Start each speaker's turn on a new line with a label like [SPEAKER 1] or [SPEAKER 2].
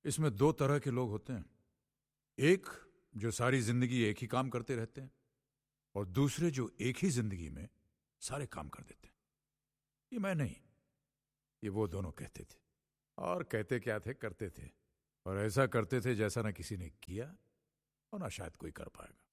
[SPEAKER 1] इसमें दो तरह के लोग होते हैं, एक जो सारी जिंदगी एक ही काम करते रहते हैं और दूसरे जो एक ही जिंदगी में सारे काम कर देते हैं। ये मैं नहीं, ये वो दोनों कहते थे। और कहते क्या थे, करते थे, और ऐसा करते थे जैसा ना किसी ने किया और ना शायद कोई कर पाएगा।